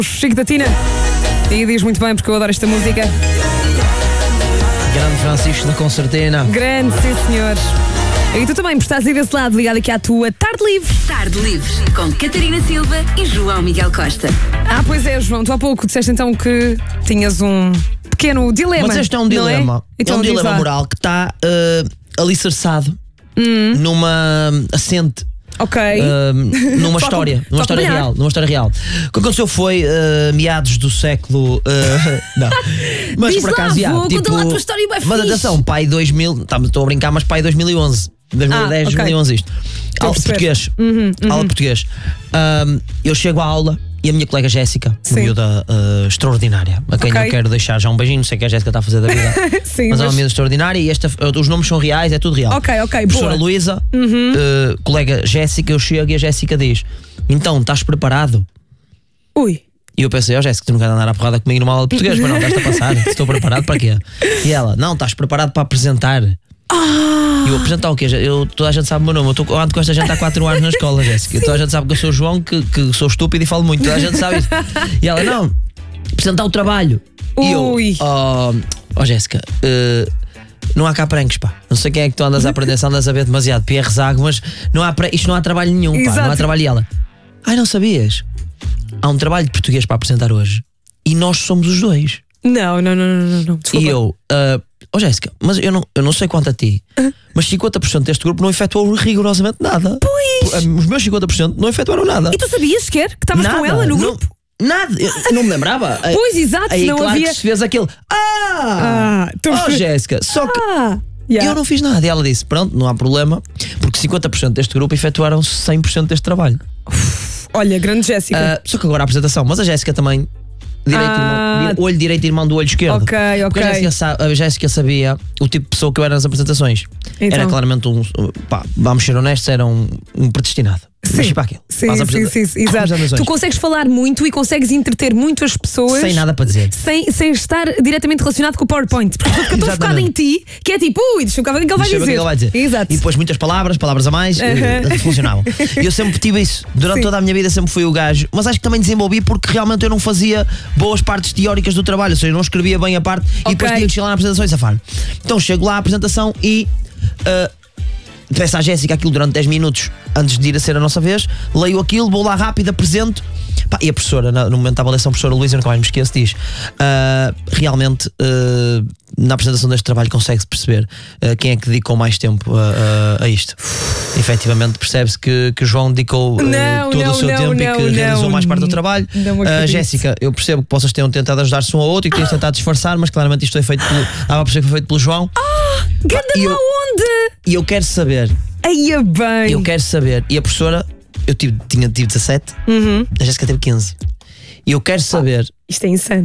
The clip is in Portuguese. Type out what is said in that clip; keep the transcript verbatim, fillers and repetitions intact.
Chico da Tina. E diz muito bem, porque eu adoro esta música. Grande Francisco da Concertina. Grande, sim senhor. E tu também, por estás aí desse lado, ligado aqui à tua Tarde Livre. Tarde Livre, com Catarina Silva e João Miguel Costa. Ah, pois é, João, tu há pouco disseste então que tinhas um pequeno dilema. Mas este é um dilema. É, então, é um dilema lá. moral que está uh, alicerçado hum. numa assente. Ok. Uh, numa Só história, com, numa história acompanhar. real, numa história real. O que aconteceu foi uh, meados do século. Uh, não. Mas Diz por lá, acaso, já, vô, tipo, conta lá a tua história bem mas fixe. atenção, pai dois mil, tá, estou a brincar, mas pai dois mil e onze. dois mil e dez, Ah, okay. dois mil e onze isto. Estou Aula de português. Uhum, uhum. Aula de português. Um, eu chego à aula e a minha colega Jéssica, Sim. miúda uh, extraordinária, a quem Ok. eu quero deixar já um beijinho, não sei o que a Jéssica está a fazer da vida. Sim, mas é uma mas- miúda extraordinária e esta, os nomes são reais, é tudo real. Ok, ok, Professora boa. Luísa, uh, colega Jéssica, eu chego e a Jéssica diz: então, estás preparado? Ui. E eu pensei: ó oh, Jéssica, tu não queres andar à porrada comigo numa aula de português, mas não, estás a passar, estou preparado para quê? E ela: não, estás preparado para apresentar. Ah. E eu apresentar o quê? Eu, toda a gente sabe o meu nome. Eu, tô, eu ando com esta gente há quatro anos na escola, Jéssica. Toda a gente sabe que eu sou o João, que, que sou estúpido e falo muito. Toda a gente sabe isso. E ela: não, apresentar o trabalho. E eu: Ui. ó oh, oh, Jéssica, uh, não há cá pranks, pá. Não sei quem é que tu andas a aprender, se andas a ver demasiado Pierre Zago, mas não há, isto não há trabalho nenhum, pá. Exato. Não há trabalho. E ela: ai, não sabias? Há um trabalho de português para apresentar hoje e nós somos os dois. Não, não, não, não, não, não. Desculpa. E eu: uh, ó oh, Jéssica, mas eu não, eu não sei quanto a ti, uh? mas cinquenta por cento deste grupo não efetuou rigorosamente nada. Pois. Os meus cinquenta por cento não efetuaram nada. E tu sabias sequer que estavas com Nada, ela no não- grupo? Nada, eu eu não me lembrava. Pois, exato, Aí não claro havia- que se fez aquele: ah, Ah, tu oh fe- Jéssica, só que Ah, yeah. eu não fiz nada. E ela disse: pronto, não há problema, porque cinquenta por cento deste grupo efetuaram cem por cento deste trabalho. Olha, grande Jéssica. Ah, só que agora a apresentação, mas a Jéssica também, direito, Ah. irmão, dire- olho direito, irmão do olho esquerdo. Ok, ok. Porque a Jéssica, sa- a Jéssica sabia o tipo de pessoa que eu era nas apresentações. Então. Era claramente um, pá, vamos ser honestos, era um, um predestinado. Nasci para aquilo. Sim, Para as sim, apresenta- sim, sim, exato. apresentações. Tu consegues falar muito e consegues entreter muito as pessoas Sem nada para dizer. sem, sem estar diretamente relacionado com o PowerPoint. Porque eu fico tão focada em ti que é tipo, ui, deixa eu ver o que é que ele vai Deixa eu ver o que dizer. ele vai dizer. Exato. E depois muitas palavras, palavras a mais, eh, funcionavam. E eu sempre tive isso. Durante Sim. toda a minha vida sempre fui o gajo. Mas acho que também desenvolvi porque realmente eu não fazia boas partes teóricas do trabalho. Ou seja, eu não escrevia bem a parte Ok. e depois tinha que chegar lá na apresentação e safar. Então chego lá à apresentação e eh, peço à Jéssica aquilo durante dez minutos antes de ir a ser a nossa vez. Leio aquilo, vou lá rápido, apresento. Pá, e a professora, na- no momento da avaliação, a professora Luísa, nunca mais me esqueço, diz: ah, realmente, ah, na apresentação deste trabalho, consegue-se perceber ah, quem é que dedicou mais tempo a, a, a isto. Efetivamente, percebe-se que, que o João dedicou ah, Não, todo não, o seu não, tempo não, e que não. realizou mais parte do trabalho. Não Ah, acredito. Jéssica, eu percebo que possas ter tentado ajudar-se um ao outro e que tenhas tentado disfarçar, mas claramente isto foi feito pelo, dava a perceber que foi feito pelo João. Ganda e eu- onde? E eu quero saber. Aí é bem. Eu quero saber. E a professora, eu tive, tinha, tive dezassete, Uhum. a Jéssica teve quinze. E eu quero saber Isto é insano.